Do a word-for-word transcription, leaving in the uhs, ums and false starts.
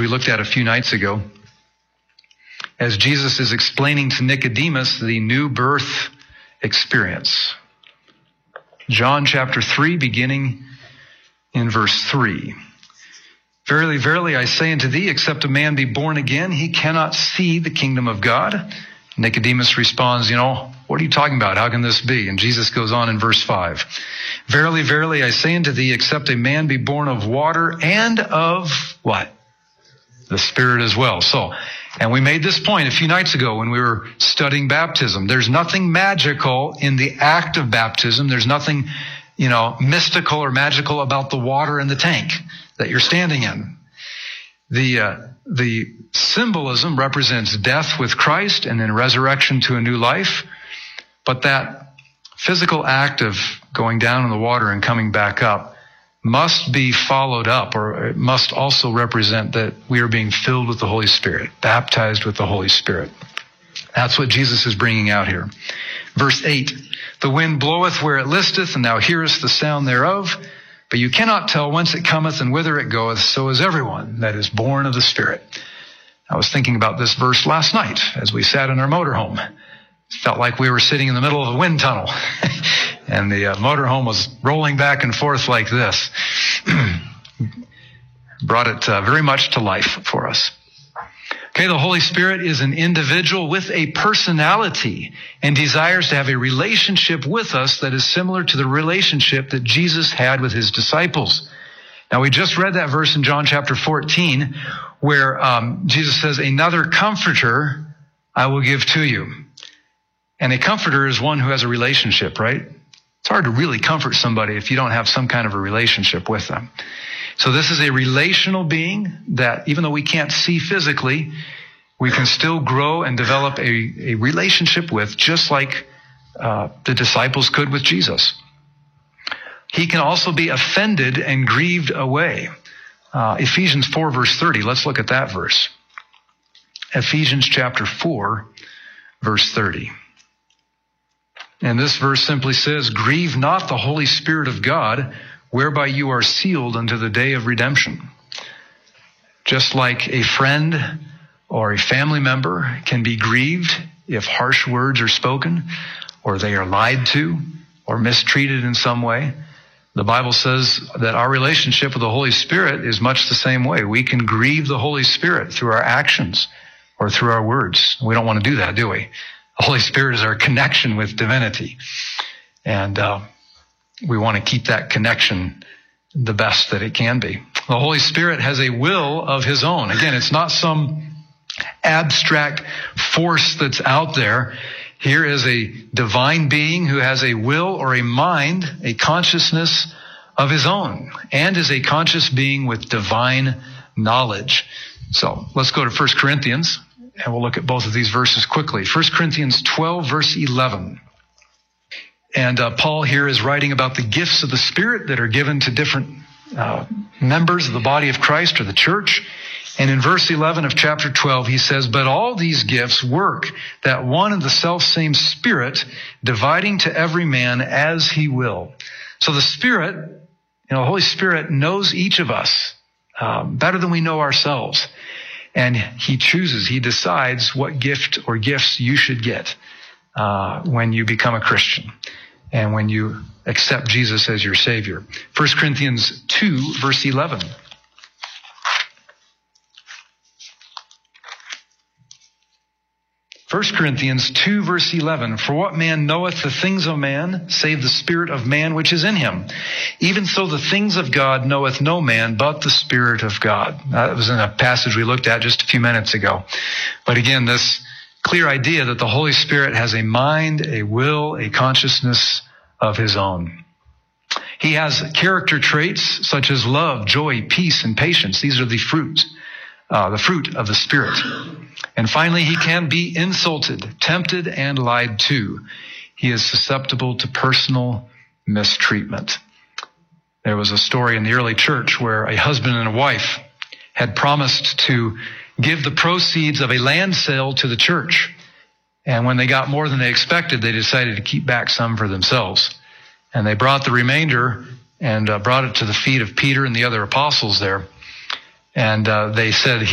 we looked at a few nights ago, as Jesus is explaining to Nicodemus the new birth experience. John chapter three, beginning in verse three. Verily, verily, I say unto thee, except a man be born again, he cannot see the kingdom of God. Nicodemus responds, you know, what are you talking about? How can this be? And Jesus goes on in verse five. Verily, verily, I say unto thee, except a man be born of water and of what? The Spirit as well. So, and we made this point a few nights ago when we were studying baptism. There's nothing magical in the act of baptism. There's nothing, you know, mystical or magical about the water in the tank that you're standing in. The uh, the symbolism represents death with Christ and then resurrection to a new life. But that physical act of going down in the water and coming back up must be followed up, or it must also represent that we are being filled with the Holy Spirit, baptized with the Holy Spirit. That's what Jesus is bringing out here. Verse eight, the wind bloweth where it listeth, and thou hearest the sound thereof, but you cannot tell whence it cometh and whither it goeth. So is everyone that is born of the Spirit. I was thinking about this verse last night as we sat in our motorhome. It felt like we were sitting in the middle of a wind tunnel, and the uh, motorhome was rolling back and forth like this. Brought it uh, very much to life for us. Okay, the Holy Spirit is an individual with a personality and desires to have a relationship with us that is similar to the relationship that Jesus had with his disciples. Now, we just read that verse in John chapter fourteen where um, Jesus says, another comforter I will give to you. And a comforter is one who has a relationship, right? It's hard to really comfort somebody if you don't have some kind of a relationship with them. So this is a relational being that, even though we can't see physically, we can still grow and develop a, a relationship with, just like uh, the disciples could with Jesus. He can also be offended and grieved away. Uh, Ephesians four, verse thirty. Let's look at that verse. Ephesians chapter four, verse thirty. And this verse simply says, grieve not the Holy Spirit of God, whereby you are sealed unto the day of redemption. Just like a friend or a family member can be grieved if harsh words are spoken, or they are lied to, or mistreated in some way, the Bible says that our relationship with the Holy Spirit is much the same way. We can grieve the Holy Spirit through our actions or through our words. We don't want to do that, do we? The Holy Spirit is our connection with divinity. And uh, we want to keep that connection the best that it can be. The Holy Spirit has a will of his own. Again, it's not some abstract force that's out there. Here is a divine being who has a will or a mind, a consciousness of his own, and is a conscious being with divine knowledge. So let's go to First Corinthians, and we'll look at both of these verses quickly. First Corinthians twelve, verse eleven. And uh, Paul here is writing about the gifts of the Spirit that are given to different uh, members of the body of Christ or the church. And in verse eleven of chapter twelve, he says, but all these gifts work that one and the selfsame Spirit, dividing to every man as he will. So the Spirit, you know, the Holy Spirit knows each of us um, better than we know ourselves. And he chooses, he decides what gift or gifts you should get uh, when you become a Christian and when you accept Jesus as your Savior. First Corinthians two, verse eleven. First Corinthians two, verse eleven. For what man knoweth the things of man, save the spirit of man which is in him? Even so the things of God knoweth no man, but the Spirit of God. That was in a passage we looked at just a few minutes ago. But again, this clear idea that the Holy Spirit has a mind, a will, a consciousness of his own. He has character traits such as love, joy, peace, and patience. These are the fruits, uh, the fruit of the Spirit. And finally, he can be insulted, tempted, and lied to. He is susceptible to personal mistreatment. There was a story in the early church where a husband and a wife had promised to give the proceeds of a land sale to the church. And when they got more than they expected, they decided to keep back some for themselves. And they brought the remainder and uh, brought it to the feet of Peter and the other apostles there. And uh, they said,